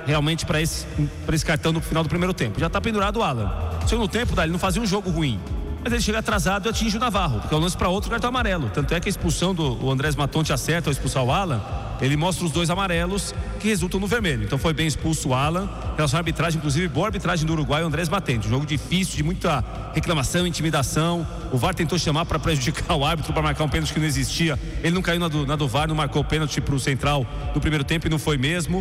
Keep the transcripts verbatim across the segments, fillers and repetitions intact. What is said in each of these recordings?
realmente para esse, para esse cartão no final do primeiro tempo. Já está pendurado o Alan. No segundo tempo, ele não fazia um jogo ruim, mas ele chega atrasado e atinge o Navarro, porque é um lance para outro cartão amarelo. Tanto é que a expulsão do o Andrés Matonte acerta ao expulsar o Alan, ele mostra os dois amarelos que resultam no vermelho. Então foi bem expulso o Alan. Em relação à arbitragem, inclusive boa arbitragem do Uruguai, o Andrés Matonte. Um jogo difícil, de muita reclamação, intimidação. O V A R tentou chamar para prejudicar o árbitro, para marcar um pênalti que não existia. Ele não caiu na do, na do V A R, não marcou o pênalti para o Central no primeiro tempo e não foi mesmo.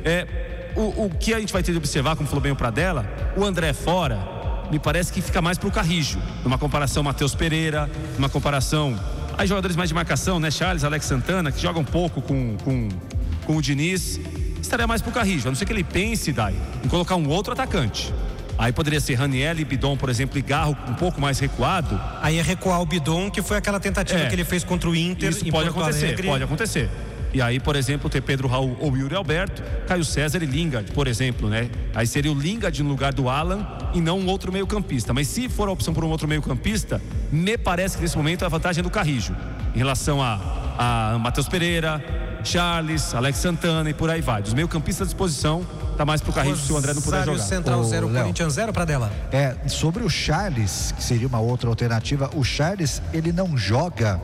É, o, o que a gente vai ter de observar, como falou bem o Pradella, o André fora, me parece que fica mais pro Carrijo, numa comparação Matheus Pereira, numa comparação aí jogadores mais de marcação, né, Charles, Alex Santana, que jogam um pouco com, com, com o Diniz, estaria mais pro Carrijo, a não ser que ele pense, Dai, em colocar um outro atacante. Aí poderia ser Raniel e Bidon, por exemplo, e Garro um pouco mais recuado. Aí é recuar o Bidon, que foi aquela tentativa é, que ele fez contra o Inter. Isso pode Porto acontecer, Alegre. pode acontecer. E aí, por exemplo, ter Pedro Raul ou Yuri Alberto, Caio César e Lingard, por exemplo, né? Aí seria o Lingard no lugar do Alan e não um outro meio-campista. Mas se for a opção por um outro meio-campista, me parece que nesse momento a vantagem é do Carrijo, em relação a, a Matheus Pereira, Charles, Alex Santana e por aí vai. Dos meio-campistas à disposição, tá mais pro Carrijo se o André não puder jogar. Central zero, Corinthians zero, Pradella. É, sobre o Charles, que seria uma outra alternativa, o Charles, ele não joga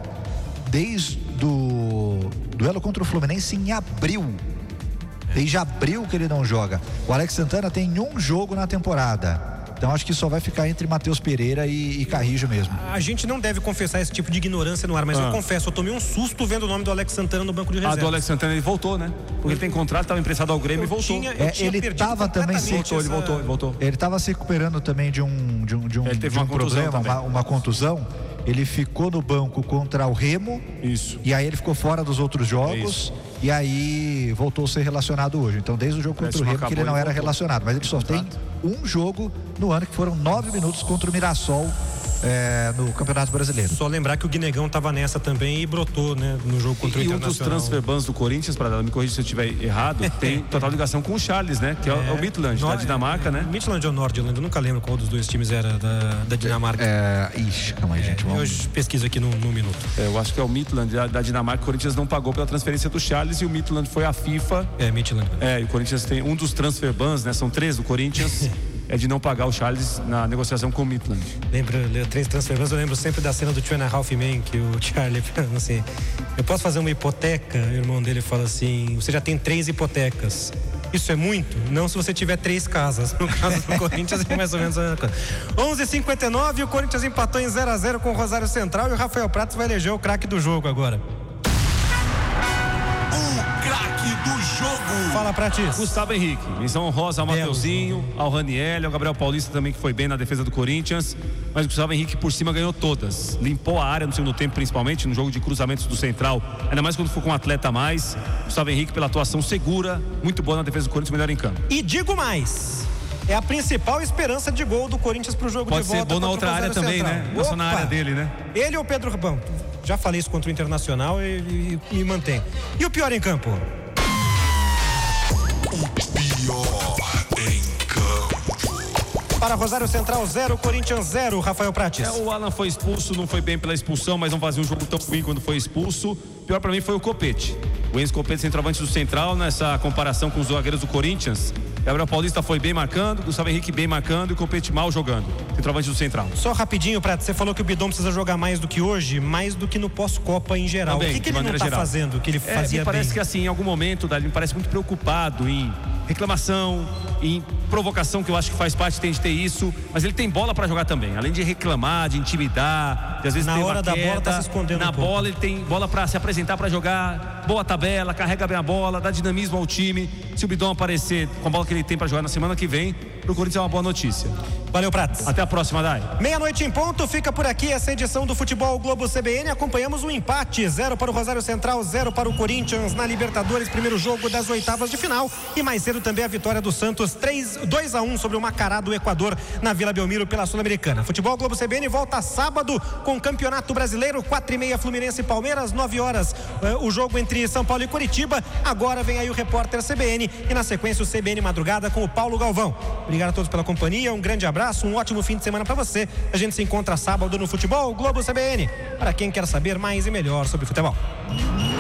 desde do duelo contra o Fluminense em abril. Desde abril que ele não joga. O Alex Santana tem um jogo na temporada. Então acho que só vai ficar entre Matheus Pereira e, e Carrijo mesmo. A gente não deve confessar esse tipo de ignorância no ar, mas ah. eu confesso, eu tomei um susto vendo o nome do Alex Santana no banco de reservas. Ah, do Alex Santana ele voltou, né? Porque ele tem contrato, estava emprestado ao Grêmio eu e voltou. Tinha, eu é, tinha ele estava também se voltou, essa... ele voltou, ele voltou. Ele estava se recuperando também de um de um, de um, ele teve de um uma problema, uma, uma contusão. Ele ficou no banco contra o Remo. Isso. E aí ele ficou fora dos outros jogos. É e aí voltou a ser relacionado hoje. Então desde o jogo contra o Remo que ele não era relacionado. Mas ele só Exato. tem um jogo no ano, que foram nove minutos contra o Mirassol é, no Campeonato Brasileiro. Só lembrar que o Guinegão estava nessa também e brotou, né, no jogo contra e, o Internacional. E um dos transfer bans do Corinthians, para me corrigir se eu estiver errado, tem total ligação com o Charles, né? Que é, é o Midland, da Dinamarca, é, né? Midland ou Nordjylland, eu nunca lembro qual dos dois times era da, da Dinamarca. É, ixi, calma aí, gente. É, eu pesquiso aqui no, no minuto. É, eu acho que é o Midland da, da Dinamarca. O Corinthians não pagou pela transferência do Charles e o Midland foi a FIFA. É, Midland. É, e o Corinthians tem um dos transfer bans, né? São três do Corinthians. É de não pagar o Charles na negociação com o Midland. Lembro, três transferências, eu lembro sempre da cena do Two and a Half Men, que o Charlie fala assim: eu posso fazer uma hipoteca? O irmão dele fala assim: você já tem três hipotecas. Isso é muito? Não se você tiver três casas. No caso do Corinthians é mais ou menos a mesma coisa. onze e cinquenta e nove, o Corinthians empatou em zero a zero com o Rosário Central e o Rafael Prates vai eleger o craque do jogo agora. O craque do jogo. Fala, Prates. Gustavo Henrique. Menção honrosa ao Mateuzinho, ao Raniel, ao Gabriel Paulista também, que foi bem na defesa do Corinthians. Mas o Gustavo Henrique por cima ganhou todas. Limpou a área no segundo tempo, principalmente no jogo de cruzamentos do Central. Ainda mais quando for com um atleta a mais. Gustavo Henrique pela atuação segura, muito boa na defesa do Corinthians, melhor em campo. E digo mais, é a principal esperança de gol do Corinthians pro jogo Pode de volta. Pode ser bom na outra área também, Central. né? Não só na área dele, né? Ele ou o Pedro Ribão? Já falei isso contra o Internacional e, e, e mantém. E o pior em campo? O pior em campo. Para Rosário Central zero, Corinthians zero, Rafael Prates. É, o Alan foi expulso, não foi bem pela expulsão, mas não fazia um jogo tão ruim quando foi expulso. Pior pra mim foi o Copete. O Enzo Copete, centroavante do Central, nessa comparação com os zagueiros do Corinthians. Gabriel Paulista foi bem marcando, Gustavo Henrique bem marcando e o Copete mal jogando. Centroavante do Central. Só rapidinho, Prato, você falou que o Bidon precisa jogar mais do que hoje, mais do que no pós-Copa em geral. Também, o que, que ele não tá geral. fazendo, que ele é, fazia me parece bem? que assim, em algum momento, ele me parece muito preocupado em reclamação, em provocação, que eu acho que faz parte, tem de ter isso, mas ele tem bola pra jogar também, além de reclamar, de intimidar, de às vezes na ter hora uma da queda, bola tá se escondendo na um bola pouco. Ele tem bola pra se apresentar, pra jogar, boa tabela, carrega bem a bola, dá dinamismo ao time. Se o Bidon aparecer com a bola que ele tem pra jogar na semana que vem, pro Corinthians é uma boa notícia. Valeu, Prates. Até a próxima, Dai. Meia-noite em ponto, fica por aqui essa edição do Futebol Globo C B N. Acompanhamos um empate, zero para o Rosário Central, zero para o Corinthians na Libertadores, primeiro jogo das oitavas de final. E mais cedo também a vitória do Santos, dois a um sobre o Macará do Equador na Vila Belmiro pela Sul-Americana. Futebol Globo C B N volta sábado com o Campeonato Brasileiro, quatro e meia Fluminense e Palmeiras, nove horas o jogo entre São Paulo e Curitiba. Agora vem aí o repórter C B N e na sequência o C B N Madrugada com o Paulo Galvão. Obrigado a todos pela companhia, um grande abraço, um ótimo fim de semana para você. A gente se encontra sábado no Futebol Globo C B N, para quem quer saber mais e melhor sobre futebol.